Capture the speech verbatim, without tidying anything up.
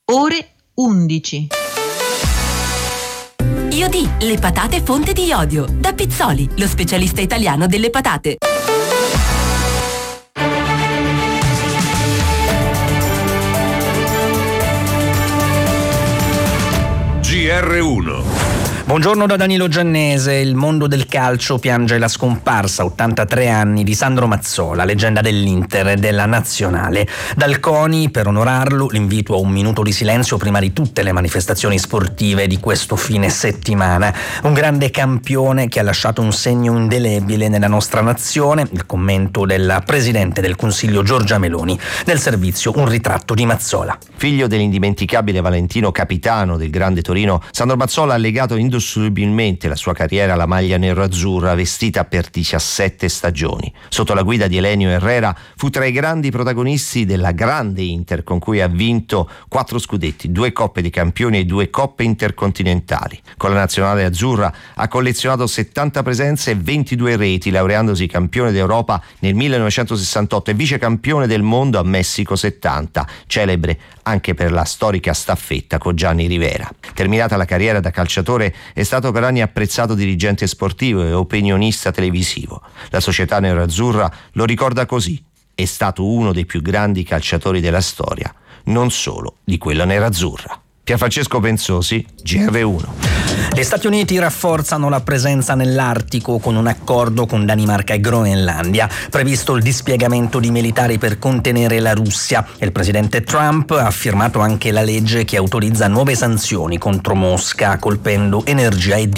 ore undici. Iodì, le patate fonte di iodio. Da Pizzoli, lo specialista italiano delle patate. G R uno. Buongiorno da Danilo Giannese. Il mondo del calcio piange la scomparsa, ottantatré anni, di Sandro Mazzola, leggenda dell'Inter e della Nazionale. Dal CONI, per onorarlo, l'invito a un minuto di silenzio prima di tutte le manifestazioni sportive di questo fine settimana. Un grande campione che ha lasciato un segno indelebile nella nostra nazione. Il commento del Presidente del Consiglio Giorgia Meloni. Nel servizio un ritratto di Mazzola. Figlio dell'indimenticabile Valentino Capitano del Grande Torino, Sandro Mazzola ha legato indissolubilmente la sua carriera alla maglia nero-azzurra, vestita per diciassette stagioni. Sotto la guida di Elenio Herrera fu tra i grandi protagonisti della grande Inter, con cui ha vinto quattro scudetti, due coppe dei campioni e due coppe intercontinentali. Con la nazionale azzurra ha collezionato settanta presenze e ventidue reti, laureandosi campione d'Europa nel millenovecentosessantotto e vicecampione del mondo a Messico settanta, celebre anche per la storica staffetta con Gianni Rivera. Terminata la carriera da calciatore, è stato per anni apprezzato dirigente sportivo e opinionista televisivo. La società nerazzurra lo ricorda così: è stato uno dei più grandi calciatori della storia, non solo di quella nerazzurra. Pierfrancesco Pensosi, G R uno. Gli Stati Uniti rafforzano la presenza nell'Artico con un accordo con Danimarca e Groenlandia. Previsto il dispiegamento di militari per contenere la Russia. Il presidente Trump ha firmato anche la legge che autorizza nuove sanzioni contro Mosca, colpendo energia e